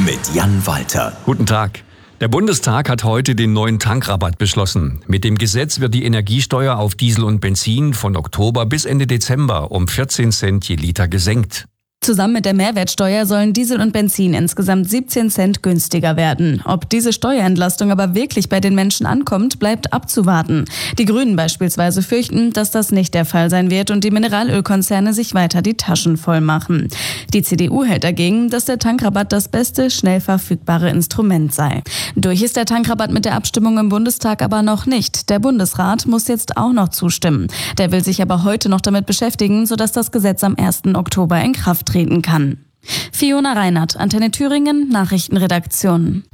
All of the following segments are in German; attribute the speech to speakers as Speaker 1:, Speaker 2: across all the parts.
Speaker 1: mit Jan Walter.
Speaker 2: Guten Tag. Der Bundestag hat heute den neuen Tankrabatt beschlossen. Mit dem Gesetz wird die Energiesteuer auf Diesel und Benzin von Oktober bis Ende Dezember um 14 Cent je Liter gesenkt.
Speaker 3: Zusammen mit der Mehrwertsteuer sollen Diesel und Benzin insgesamt 17 Cent günstiger werden. Ob diese Steuerentlastung aber wirklich bei den Menschen ankommt, bleibt abzuwarten. Die Grünen beispielsweise fürchten, dass das nicht der Fall sein wird und die Mineralölkonzerne sich weiter die Taschen voll machen. Die CDU hält dagegen, dass der Tankrabatt das beste, schnell verfügbare Instrument sei. Durch ist der Tankrabatt mit der Abstimmung im Bundestag aber noch nicht. Der Bundesrat muss jetzt auch noch zustimmen. Der will sich aber heute noch damit beschäftigen, sodass das Gesetz am 1. Oktober in Kraft treten kann. Fiona Reinert, Antenne Thüringen, Nachrichtenredaktion.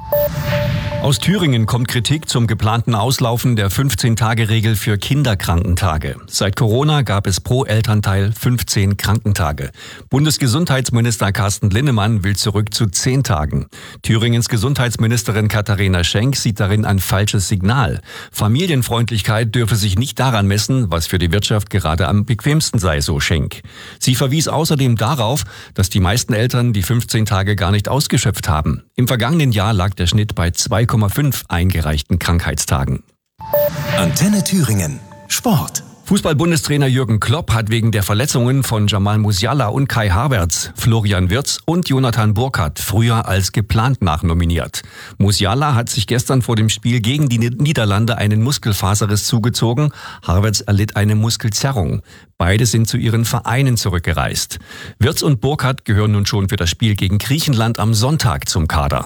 Speaker 2: Aus Thüringen kommt Kritik zum geplanten Auslaufen der 15-Tage-Regel für Kinderkrankentage. Seit Corona gab es pro Elternteil 15 Krankentage. Bundesgesundheitsminister Carsten Linnemann will zurück zu 10 Tagen. Thüringens Gesundheitsministerin Katharina Schenk sieht darin ein falsches Signal. Familienfreundlichkeit dürfe sich nicht daran messen, was für die Wirtschaft gerade am bequemsten sei, so Schenk. Sie verwies außerdem darauf, dass die meisten Eltern die 15 Tage gar nicht ausgeschöpft haben. Im vergangenen Jahr lag der Schnitt bei 2,5 eingereichten Krankheitstagen.
Speaker 1: Antenne Thüringen. Sport.
Speaker 2: Fußball-Bundestrainer Jürgen Klopp hat wegen der Verletzungen von Jamal Musiala und Kai Havertz, Florian Wirtz und Jonathan Burkhardt früher als geplant nachnominiert. Musiala hat sich gestern vor dem Spiel gegen die Niederlande einen Muskelfaserriss zugezogen. Havertz erlitt eine Muskelzerrung. Beide sind zu ihren Vereinen zurückgereist. Wirtz und Burkhardt gehören nun schon für das Spiel gegen Griechenland am Sonntag zum Kader.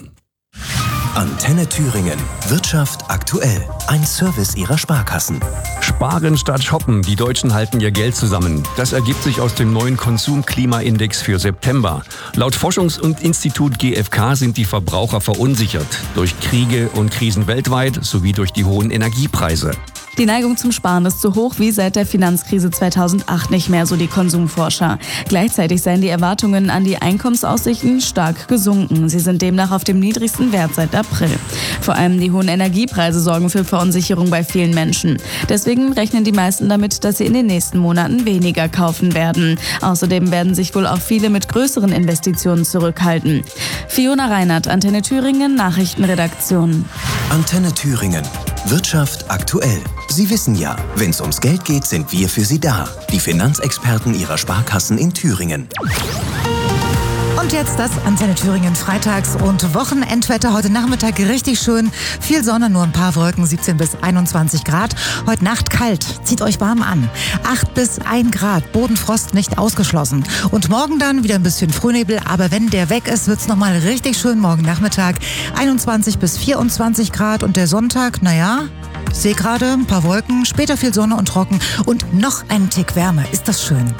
Speaker 1: Antenne Thüringen. Wirtschaft aktuell. Ein Service ihrer Sparkassen.
Speaker 2: Sparen statt shoppen. Die Deutschen halten ihr Geld zusammen. Das ergibt sich aus dem neuen Konsumklimaindex für September. Laut Forschungsinstitut GfK sind die Verbraucher verunsichert. Durch Kriege und Krisen weltweit sowie durch die hohen Energiepreise.
Speaker 3: Die Neigung zum Sparen ist so hoch wie seit der Finanzkrise 2008 nicht mehr, so die Konsumforscher. Gleichzeitig seien die Erwartungen an die Einkommensaussichten stark gesunken. Sie sind demnach auf dem niedrigsten Wert seit April. Vor allem die hohen Energiepreise sorgen für Verunsicherung bei vielen Menschen. Deswegen rechnen die meisten damit, dass sie in den nächsten Monaten weniger kaufen werden. Außerdem werden sich wohl auch viele mit größeren Investitionen zurückhalten. Fiona Reinert, Antenne Thüringen, Nachrichtenredaktion.
Speaker 1: Antenne Thüringen. Wirtschaft aktuell. Sie wissen ja, wenn es ums Geld geht, sind wir für Sie da. Die Finanzexperten Ihrer Sparkassen in Thüringen.
Speaker 4: Und jetzt das Antenne Thüringen Freitags- und Wochenendwetter. Heute Nachmittag richtig schön. Viel Sonne, nur ein paar Wolken, 17 bis 21 Grad. Heute Nacht kalt, zieht euch warm an. 8 bis 1 Grad, Bodenfrost nicht ausgeschlossen. Und morgen dann wieder ein bisschen Frühnebel, aber wenn der weg ist, wird's nochmal richtig schön morgen Nachmittag. 21 bis 24 Grad und der Sonntag, naja, ich sehe gerade ein paar Wolken, später viel Sonne und trocken und noch einen Tick Wärme. Ist das schön.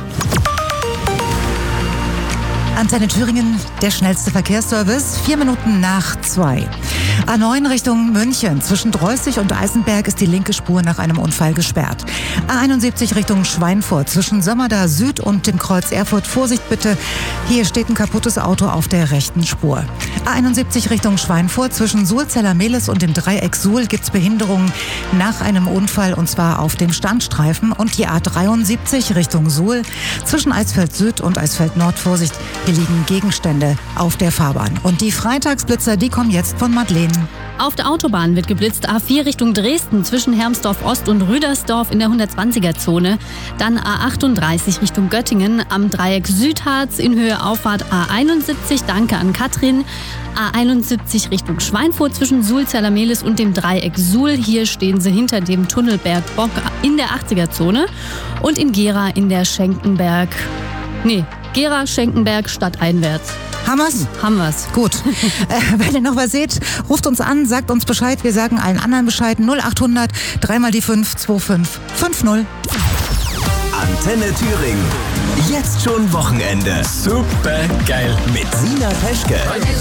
Speaker 4: Antenne Thüringen, der schnellste Verkehrsservice, 4 Minuten nach 2. A9 Richtung München. Zwischen Dreußig und Eisenberg ist die linke Spur nach einem Unfall gesperrt. A71 Richtung Schweinfurt. Zwischen Sömmerda Süd und dem Kreuz Erfurt. Vorsicht bitte, hier steht ein kaputtes Auto auf der rechten Spur. A71 Richtung Schweinfurt. Zwischen Sulzeller-Mehlis und dem Dreieck Suhl gibt es Behinderungen nach einem Unfall, und zwar auf dem Standstreifen. Und die A73 Richtung Suhl. Zwischen Eisfeld Süd und Eisfeld Nord. Vorsicht, hier liegen Gegenstände auf der Fahrbahn. Und die Freitagsblitzer, die kommen jetzt von Madeleine.
Speaker 5: Auf der Autobahn wird geblitzt. A4 Richtung Dresden zwischen Hermsdorf Ost und Rüdersdorf in der 120er-Zone. Dann A38 Richtung Göttingen am Dreieck Südharz in Höhe Auffahrt A71. Danke an Katrin. A71 Richtung Schweinfurt zwischen Sulzeller-Mehlis und dem Dreieck Suhl. Hier stehen sie hinter dem Tunnelberg Bock in der 80er-Zone. Und in Gera in der Gera, Schenkenberg, stadteinwärts.
Speaker 4: Haben wir's?
Speaker 5: Haben wir's.
Speaker 4: Gut. Wenn ihr noch was seht, ruft uns an, sagt uns Bescheid. Wir sagen allen anderen Bescheid. 0800 3 mal die 5 25 50.
Speaker 1: Antenne Thüringen. Jetzt schon Wochenende.
Speaker 2: Super geil.
Speaker 1: Mit Sina Peschke.